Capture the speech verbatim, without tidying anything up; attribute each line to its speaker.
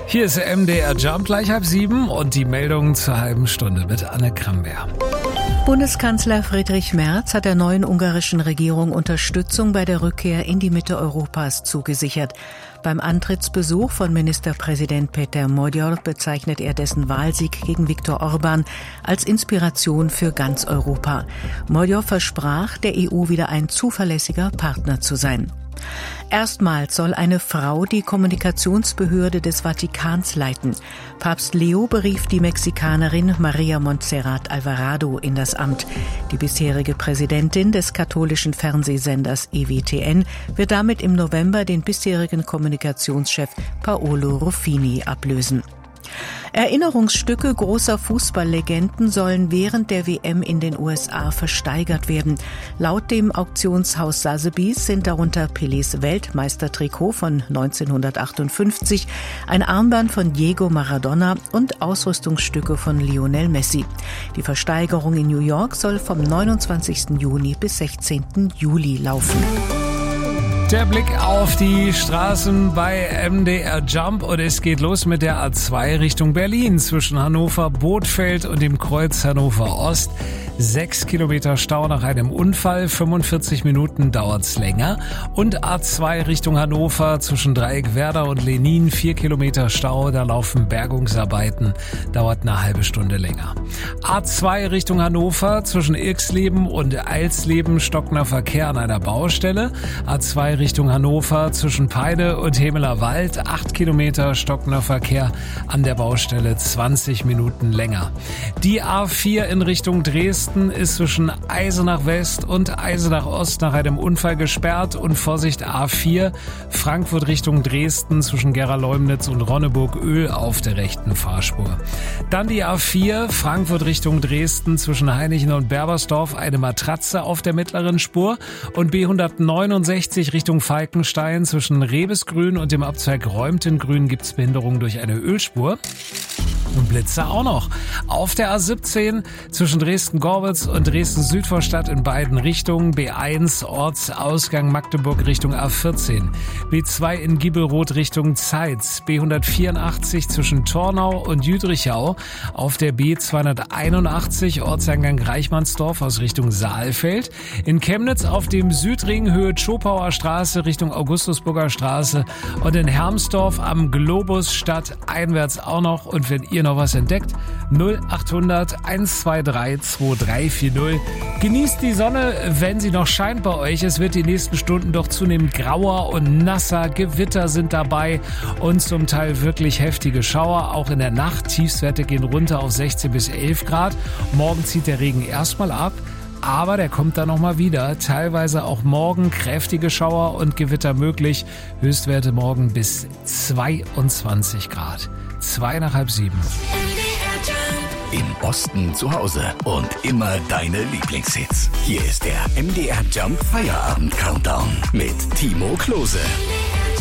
Speaker 1: Hier ist M D R Jump gleich halb sieben und die Meldungen zur halben Stunde mit Anne Kramberg.
Speaker 2: Bundeskanzler Friedrich Merz hat der neuen ungarischen Regierung Unterstützung bei der Rückkehr in die Mitte Europas zugesichert. Beim Antrittsbesuch von Ministerpräsident Peter Magyar bezeichnet er dessen Wahlsieg gegen Viktor Orbán als Inspiration für ganz Europa. Magyar versprach, der E U wieder ein zuverlässiger Partner zu sein. Erstmals soll eine Frau die Kommunikationsbehörde des Vatikans leiten. Papst Leo berief die Mexikanerin María Montserrat Alvarado in das Amt. Die bisherige Präsidentin des katholischen Fernsehsenders E W T N wird damit im November den bisherigen Kommunikationschef Paolo Ruffini ablösen. Erinnerungsstücke großer Fußballlegenden sollen während der W M in den U S A versteigert werden. Laut dem Auktionshaus Sotheby's sind darunter Pelés Weltmeistertrikot von neunzehnhundertachtundfünfzig, ein Armband von Diego Maradona und Ausrüstungsstücke von Lionel Messi. Die Versteigerung in New York soll vom neunundzwanzigsten Juni bis sechzehnten Juli laufen.
Speaker 1: Der Blick auf die Straßen bei M D R Jump und es geht los mit der A zwei Richtung Berlin zwischen Hannover-Bothfeld und dem Kreuz Hannover Ost. Sechs Kilometer Stau nach einem Unfall, fünfundvierzig Minuten dauert's länger. Und A zwei Richtung Hannover zwischen Dreieckwerder und Lenin, vier Kilometer Stau, da laufen Bergungsarbeiten, dauert eine halbe Stunde länger. A zwei Richtung Hannover zwischen Irxleben und Eilsleben, stockender Verkehr an einer Baustelle. A zwei Richtung Hannover zwischen Peine und Hemeler Wald, acht Kilometer stockender Verkehr an der Baustelle, zwanzig Minuten länger. Die A vier in Richtung Dresden ist zwischen Eisenach West und Eisenach Ost nach einem Unfall gesperrt und Vorsicht A vier, Frankfurt Richtung Dresden zwischen Gera-Leumnitz und Ronneburg-Öhl auf der rechten Fahrspur. Dann die A vier, Frankfurt Richtung Dresden zwischen Hainichen und Berbersdorf, eine Matratze auf der mittleren Spur und B hundertneunundsechzig Richtung Falkenstein zwischen Rebesgrün und dem Abzweig Räumtengrün gibt's Behinderung durch eine Ölspur. Und Blitze auch noch. Auf der A siebzehn zwischen Dresden-Gorbitz und Dresden-Südvorstadt in beiden Richtungen. B eins Ortsausgang Magdeburg Richtung A vierzehn. B zwei in Giebelroth Richtung Zeitz. B hundertvierundachtzig zwischen Tornau und Jüdrichau. Auf der B zweihunderteinundachtzig Ortseingang Reichmannsdorf aus Richtung Saalfeld. In Chemnitz auf dem Südring Höhe Tschopauer Straße Richtung Augustusburger Straße. Und in Hermsdorf am Globus Stadt einwärts auch noch. Und wenn ihr noch was entdeckt, null achthundert hundertzweiundzwanzig zweiunddreißig vierzig. Genießt die Sonne, wenn sie noch scheint bei euch. Es wird die nächsten Stunden doch zunehmend grauer und nasser. Gewitter sind dabei und zum Teil wirklich heftige Schauer. Auch in der Nacht. Tiefstwerte gehen runter auf sechzehn bis elf Grad. Morgen zieht der Regen erstmal ab. Aber der kommt dann nochmal wieder. Teilweise auch morgen kräftige Schauer und Gewitter möglich. Höchstwerte morgen bis zweiundzwanzig Grad. Zwei nach halb sieben.
Speaker 3: Im Osten zu Hause und immer deine Lieblingshits. Hier ist der M D R Jump Feierabend Countdown mit Timo Klose.